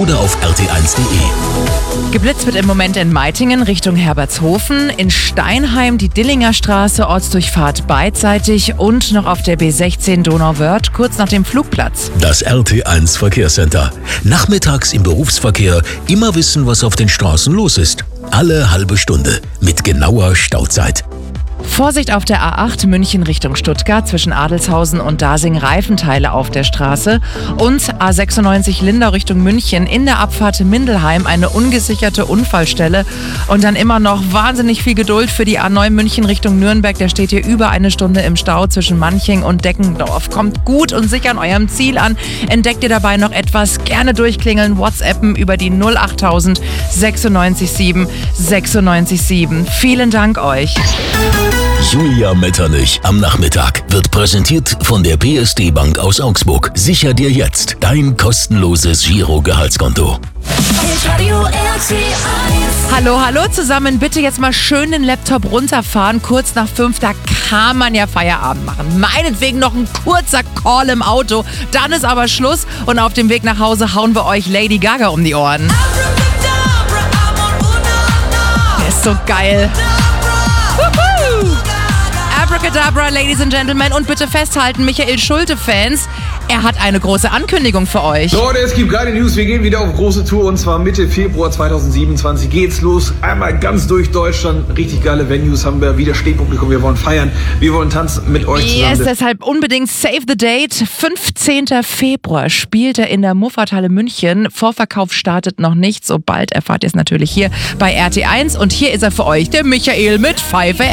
oder auf rt1.de. Geblitzt wird im Moment in Meitingen Richtung Herbertshofen, in Steinheim die Dillinger Straße, Ortsdurchfahrt beidseitig und noch auf der B16 Donauwörth kurz nach dem Flugplatz. Das RT1 Verkehrscenter. Nachmittags im Berufsverkehr immer wissen, was auf den Straßen los ist. Alle halbe Stunde mit genauer Stauzeit. Vorsicht auf der A8 München Richtung Stuttgart zwischen Adelshausen und Dasing Reifenteile auf der Straße und A96 Lindau Richtung München in der Abfahrt Mindelheim eine ungesicherte Unfallstelle und dann immer noch wahnsinnig viel Geduld für die A9 München Richtung Nürnberg. Der steht hier über eine Stunde im Stau zwischen Manching und Deckendorf. Kommt gut und sicher an eurem Ziel an. Entdeckt ihr dabei noch etwas? Gerne durchklingeln, WhatsAppen über die 08000 96 7 96 7. Vielen Dank euch. Julia Metternich am Nachmittag wird präsentiert von der PSD Bank aus Augsburg. Sicher dir jetzt dein kostenloses Giro-Gehaltskonto. Hallo zusammen. Bitte jetzt mal schön den Laptop runterfahren. Kurz nach 5, da kann man ja Feierabend machen. Meinetwegen noch ein kurzer Call im Auto. Dann ist aber Schluss und auf dem Weg nach Hause hauen wir euch Lady Gaga um die Ohren. Der ist so geil. Abracadabra, Ladies and Gentlemen, und bitte festhalten, Michael Schulte-Fans, er hat eine große Ankündigung für euch. Leute, es gibt geile News, wir gehen wieder auf große Tour und zwar Mitte Februar 2027 geht's los. Einmal ganz durch Deutschland, richtig geile Venues haben wir, wieder Stehpublikum, wir wollen feiern, wir wollen tanzen mit euch zusammen. Yes, deshalb unbedingt save the date. 15. Februar spielt er in der Muffathalle München. Vorverkauf startet noch nicht, sobald erfahrt ihr es natürlich hier bei RT1 und hier ist er für euch, der Michael mit 5 AM.